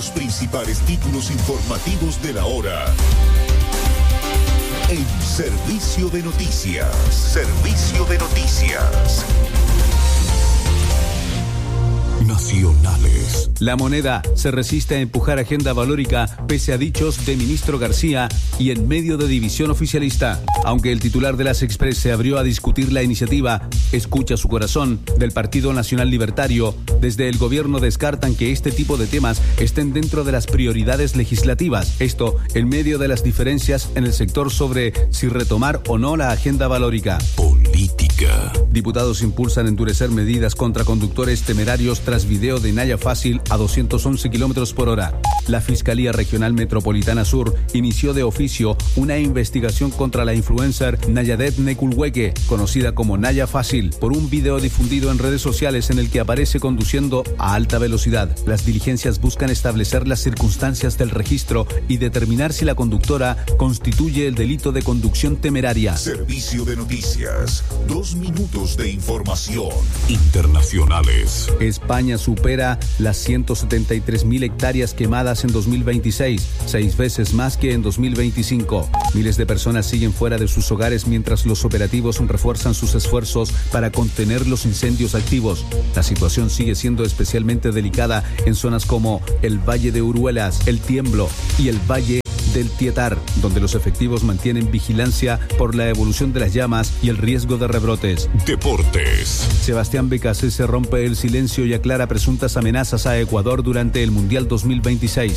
Los principales títulos informativos de la hora. En Servicio de Noticias. Servicio de Noticias. Nacionales. La Moneda se resiste a empujar agenda valórica pese a dichos de ministro García y en medio de división oficialista. Aunque el titular de las Express se abrió a discutir la iniciativa Escucha su corazón del Partido Nacional Libertario, desde el gobierno descartan que este tipo de temas estén dentro de las prioridades legislativas. Esto en medio de las diferencias en el sector sobre si retomar o no la agenda valórica. Política. Diputados impulsan endurecer medidas contra conductores temerarios tras video de Naya Fácil a 211 kilómetros por hora. La Fiscalía Regional Metropolitana Sur inició de oficio una investigación contra la influencer Nayadet Nekulhueque, conocida como Naya Fácil, por un video difundido en redes sociales en el que aparece conduciendo a alta velocidad. Las diligencias buscan establecer las circunstancias del registro y determinar si la conductora constituye el delito de conducción temeraria. Servicio de Noticias. 2 minutos de información. Internacionales. España supera las 173.000 hectáreas quemadas en 2026, 6 veces más que en 2025. Miles de personas siguen fuera de sus hogares mientras los operativos refuerzan sus esfuerzos para contener los incendios activos. La situación sigue siendo especialmente delicada en zonas como el Valle de Uruelas, el Tiemblo y el Valle del Tietar, donde los efectivos mantienen vigilancia por la evolución de las llamas y el riesgo de rebrotes. Deportes. Sebastián Becasese rompe el silencio y aclara presuntas amenazas a Ecuador durante el Mundial 2026.